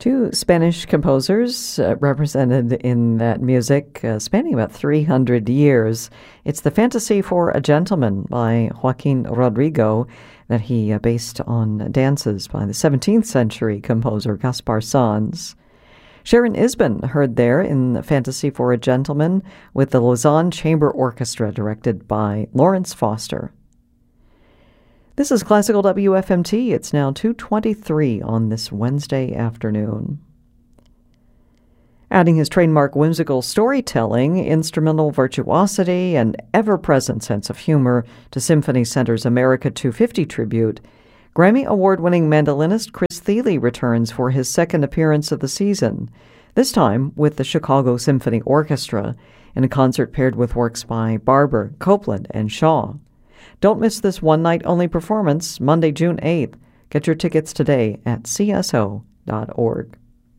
Two Spanish composers represented in that music spanning about 300 years. It's the Fantasy for a Gentleman by Joaquin Rodrigo that he based on dances by the 17th century composer Gaspar Sanz. Sharon Isbin heard there in Fantasy for a Gentleman with the Lausanne Chamber Orchestra directed by Lawrence Foster. This is Classical WFMT. It's now 2:23 on this Wednesday afternoon. Adding his trademark whimsical storytelling, instrumental virtuosity, and ever-present sense of humor to Symphony Center's America 250 tribute, Grammy Award-winning mandolinist Chris Thile returns for his second appearance of the season, this time with the Chicago Symphony Orchestra, in a concert paired with works by Barber, Copland, and Shaw. Don't miss this one-night-only performance, Monday, June 8th. Get your tickets today at cso.org.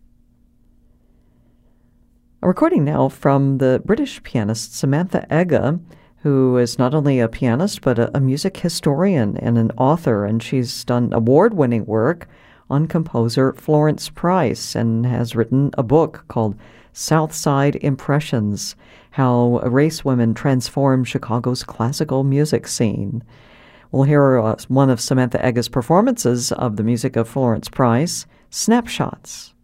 A recording now from the British pianist Samantha Egga, who is not only a pianist but a music historian and an author, and she's done award-winning work on composer Florence Price and has written a book called South Side Impressions, How Race Women Transform Chicago's Classical Music Scene. We'll hear one of Samantha Egga's performances of the music of Florence Price, Snapshots.